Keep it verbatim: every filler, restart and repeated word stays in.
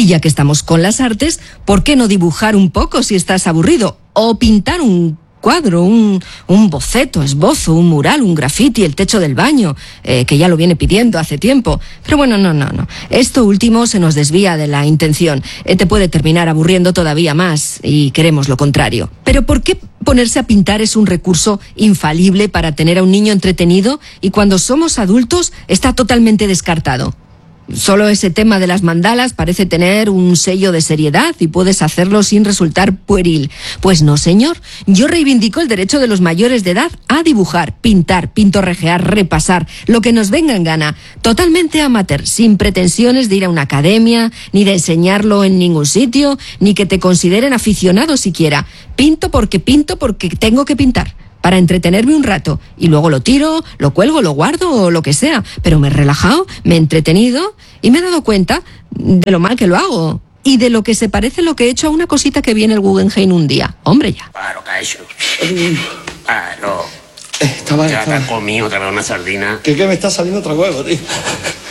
ya que estamos con las artes, ¿por qué no dibujar un poco si estás aburrido? O pintar un cuadro, un, un boceto, esbozo, un mural, un graffiti, el techo del baño, eh, que ya lo viene pidiendo hace tiempo. Pero bueno, no, no, no. Esto último se nos desvía de la intención. Eh, te puede terminar aburriendo todavía más y queremos lo contrario. Pero ¿por qué ponerse a pintar es un recurso infalible para tener a un niño entretenido y cuando somos adultos está totalmente descartado? Solo ese tema de las mandalas parece tener un sello de seriedad y puedes hacerlo sin resultar pueril. Pues no, señor. Yo reivindico el derecho de los mayores de edad a dibujar, pintar, pintorrejear, repasar, lo que nos venga en gana. Totalmente amateur, sin pretensiones de ir a una academia, ni de enseñarlo en ningún sitio, ni que te consideren aficionado siquiera. Pinto porque pinto porque tengo que pintar, para entretenerme un rato, y luego lo tiro, lo cuelgo, lo guardo o lo que sea, pero me he relajado, me he entretenido y me he dado cuenta de lo mal que lo hago y de lo que se parece lo que he hecho a una cosita que vi en el Guggenheim un día. Hombre, ya. Claro, que ha hecho. Claro. Estaba, Ya te estaba. has comido otra vez una sardina. ¿Qué, qué me está saliendo otra huevo, tío?